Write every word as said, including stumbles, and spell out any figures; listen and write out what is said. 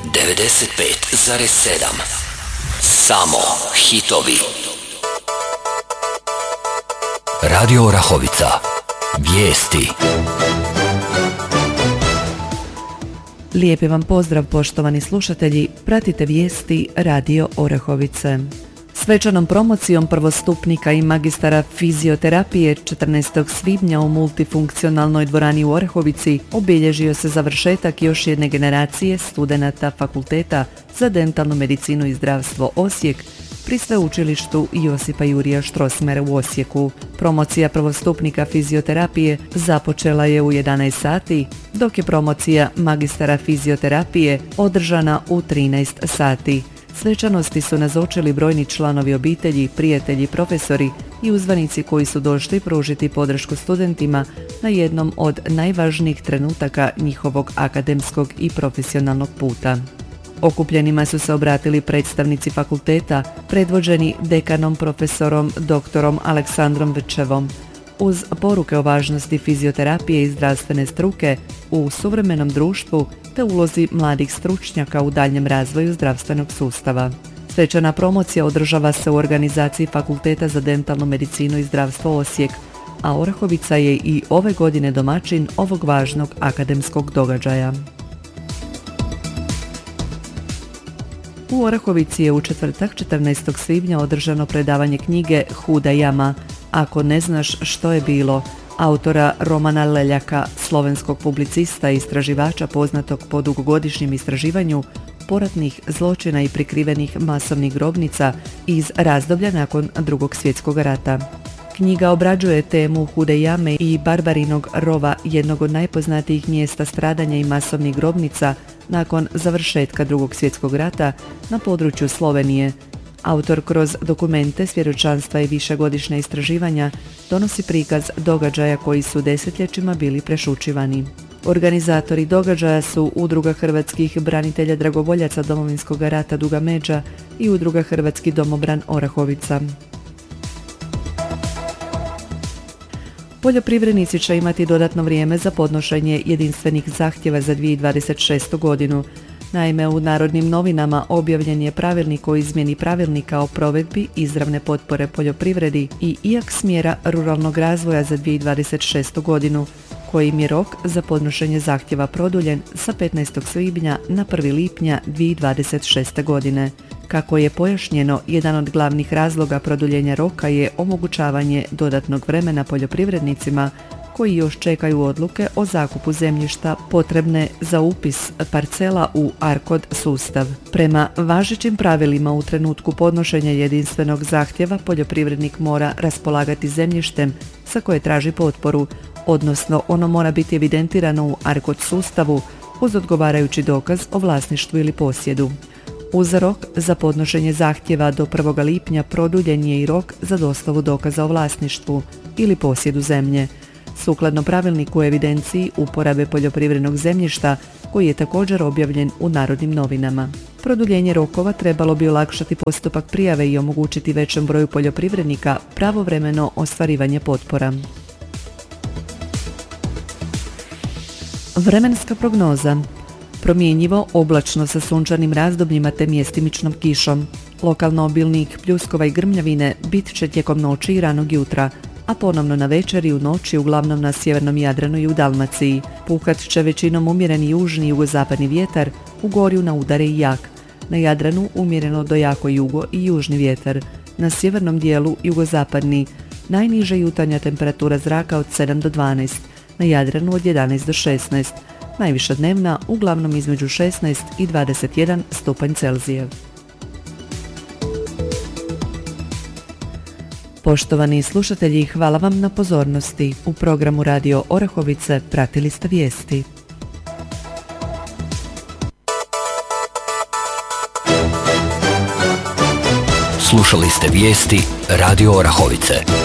devedeset pet zarez sedam. Samo hitovi. Radio Orahovica. Vijesti. Lijepi vam pozdrav, poštovani slušatelji. Pratite vijesti Radio Orahovice. Svečanom promocijom prvostupnika i magistara fizioterapije četrnaestog svibnja u multifunkcionalnoj dvorani u Orahovici obilježio se završetak još jedne generacije studenata Fakulteta za dentalnu medicinu i zdravstvo Osijek pri sveučilištu Josipa Jurija Strossmayera u Osijeku. Promocija prvostupnika fizioterapije započela je u jedanaest sati, dok je promocija magistara fizioterapije održana u trinaest sati. Svečanosti su nazočili brojni članovi obitelji, prijatelji, profesori i uzvanici koji su došli pružiti podršku studentima na jednom od najvažnijih trenutaka njihovog akademskog i profesionalnog puta. Okupljenima su se obratili predstavnici fakulteta, predvođeni dekanom profesorom doktorom Aleksandrom Vrčevom, uz poruke o važnosti fizioterapije i zdravstvene struke u suvremenom društvu te ulozi mladih stručnjaka u daljnjem razvoju zdravstvenog sustava. Svečana promocija održava se u organizaciji Fakulteta za dentalnu medicinu i zdravstvo Osijek, a Orahovica je i ove godine domaćin ovog važnog akademskog događaja. U Orahovici je u četvrtak četrnaestog svibnja održano predavanje knjige Huda jama, Ako ne znaš što je bilo, autora Romana Leljaka, slovenskog publicista i istraživača poznatog po dugogodišnjem istraživanju poratnih zločina i prikrivenih masovnih grobnica iz razdoblja nakon Drugog svjetskog rata. Knjiga obrađuje temu Hude jame i Barbarinog rova, jednog od najpoznatijih mjesta stradanja i masovnih grobnica nakon završetka Drugog svjetskog rata na području Slovenije. Autor kroz dokumente, svjedočanstva i višegodišnja istraživanja donosi prikaz događaja koji su desetljećima bili prešućivani. Organizatori događaja su Udruga hrvatskih branitelja dragovoljaca Domovinskog rata Duga Međa i Udruga Hrvatski domobran Orahovica. Poljoprivrednici će imati dodatno vrijeme za podnošenje jedinstvenih zahtjeva za dvije tisuće dvadeset šestu godinu. Naime, u Narodnim novinama objavljen je pravilnik o izmjeni pravilnika o provedbi izravne potpore poljoprivredi i I A K smjera ruralnog razvoja za dvije tisuće dvadeset šestu godinu, kojim je rok za podnošenje zahtjeva produljen sa petnaestog svibnja na prvog lipnja dvije tisuće dvadeset šeste godine. Kako je pojašnjeno, jedan od glavnih razloga produljenja roka je omogućavanje dodatnog vremena poljoprivrednicima koji još čekaju odluke o zakupu zemljišta potrebne za upis parcela u ARKOD sustav. Prema važećim pravilima u trenutku podnošenja jedinstvenog zahtjeva poljoprivrednik mora raspolagati zemljištem za koje traži potporu, odnosno ono mora biti evidentirano u ARKOD sustavu uz odgovarajući dokaz o vlasništvu ili posjedu. Uz rok za podnošenje zahtjeva do prvog lipnja produljen je i rok za dostavu dokaza o vlasništvu ili posjedu zemlje. Sukladno pravilniku o evidenciji uporabe poljoprivrednog zemljišta, koji je također objavljen u Narodnim novinama. Produljenje rokova trebalo bi olakšati postupak prijave i omogućiti većem broju poljoprivrednika pravovremeno ostvarivanje potpora. Vremenska prognoza. Promjenjivo, oblačno sa sunčanim razdobljima te mjestimičnom kišom. Lokalno obilnik pljuskova i grmljavine bit će tijekom noći i ranog jutra, a ponovno na večer i u noći uglavnom na sjevernom Jadranu i u Dalmaciji. Puhat će većinom umjereni južni i jugozapadni vjetar, u gorju na udare i jak. Na Jadranu umjereno do jako jugo i južni vjetar. Na sjevernom dijelu jugozapadni. Najniža jutarnja temperatura zraka od sedam do dvanaest, na Jadranu od jedanaest do šesnaest. Najviša dnevna uglavnom između šesnaest i dvadeset jedan stupanj Celzijev. Poštovani slušatelji, hvala vam na pozornosti. U programu Radio Orahovice pratili ste vijesti. Slušali ste vijesti Radio Orahovice.